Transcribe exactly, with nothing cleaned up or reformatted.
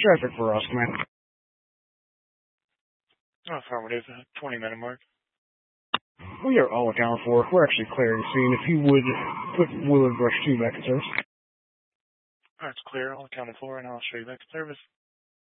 traffic for us, man. Oh, affirmative. twenty minute mark. We are all accounted for. We're actually clearing the scene. If you would put Willard Brush two back in service. Alright, it's clear. All accounted for, and I'll show you back to service.